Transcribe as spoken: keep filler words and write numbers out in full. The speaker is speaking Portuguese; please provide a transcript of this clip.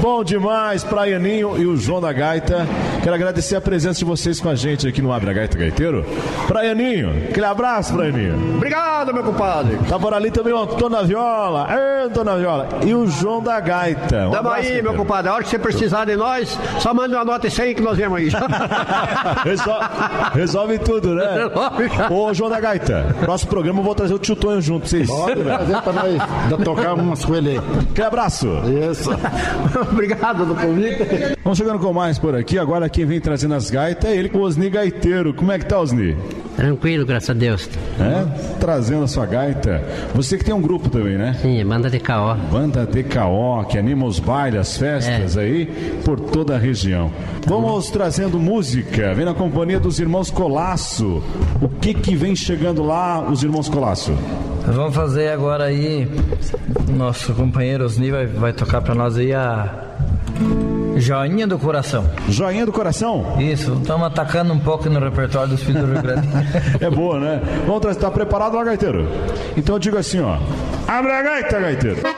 Bom demais, Praianinho e o João da Gaita. Quero agradecer a presença de vocês com a gente aqui no Abre a Gaita Gaiteiro. Praianinho, aquele abraço, Praianinho. Obrigado, meu compadre. Tá por ali também o Antônio da Viola. Ei, Antônio da Viola. E o João da Gaita. Um Tamo abraço, aí, Gaiteiro. meu compadre. A hora que você precisar de nós, só manda uma nota e cem que nós viemos aí. Resolve, resolve tudo, né? Ô, João da Gaita, próximo programa eu vou trazer o Tio Tonho junto. Vocês... Pode trazer pra nós tocar umas com ele. Aquele abraço. Isso. Obrigado do convite. Vamos chegando com mais por aqui. Agora quem vem trazendo as gaitas é ele, com o Osni Gaiteiro. Como é que tá, Osni? Tranquilo, graças a Deus. É? Trazendo a sua gaita. Você que tem um grupo também, né? Sim, é banda D K O. Banda D K O, que anima os bailes, as festas É. aí por toda a região. Vamos trazendo música. Vem na companhia dos irmãos Colasso. O que que vem chegando lá, os irmãos Colasso? Vamos fazer agora aí, nosso companheiro Osni vai, vai tocar pra nós aí a Joinha do Coração. Joinha do Coração? Isso, estamos atacando um pouco no repertório dos filhos do Rio Grande. É boa, né? Vamos trazer, tá preparado lá, gaiteiro? Então eu digo assim, ó. Abre a gaita, gaiteiro.